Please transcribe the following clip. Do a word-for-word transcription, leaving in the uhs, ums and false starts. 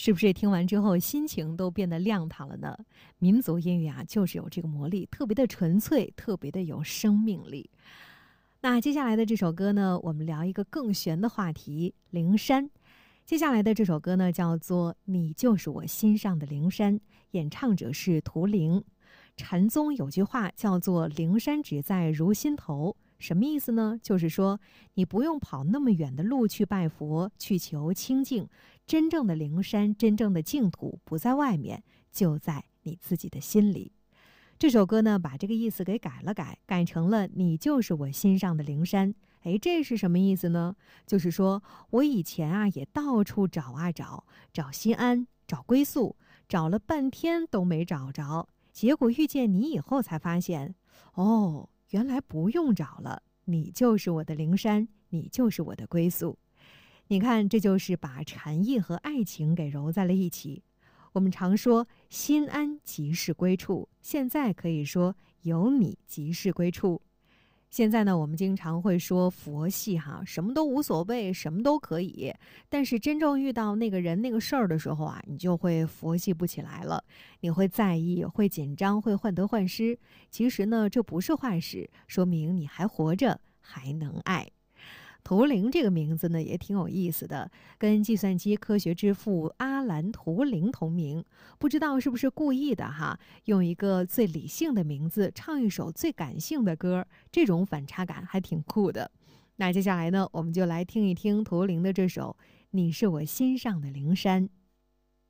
是不是听完之后心情都变得亮堂了呢？民族音乐啊，就是有这个魔力，特别的纯粹，特别的有生命力。那接下来的这首歌呢，我们聊一个更玄的话题——灵山。接下来的这首歌呢，叫做《你就是我心上的灵山》，演唱者是图灵。禅宗有句话叫做“灵山只在如心头”，什么意思呢？就是说你不用跑那么远的路去拜佛，去求清净，真正的灵山，真正的净土不在外面，就在你自己的心里。这首歌呢，把这个意思给改了改，改成了“你就是我心上的灵山”。哎，这是什么意思呢？就是说我以前啊也到处找啊找，找心安，找归宿，找了半天都没找着，结果遇见你以后才发现，哦，原来不用找了，你就是我的灵山，你就是我的归宿。你看，这就是把禅意和爱情给揉在了一起。我们常说心安即是归处，现在可以说有你即是归处。现在呢，我们经常会说佛系哈，什么都无所谓，什么都可以。但是真正遇到那个人那个事儿的时候啊，你就会佛系不起来了，你会在意，会紧张，会患得患失。其实呢，这不是坏事，说明你还活着，还能爱。图灵这个名字呢也挺有意思的，跟计算机科学之父阿兰·图灵同名，不知道是不是故意的哈，用一个最理性的名字唱一首最感性的歌，这种反差感还挺酷的。那接下来呢，我们就来听一听图灵的这首《你是我心上的灵山》。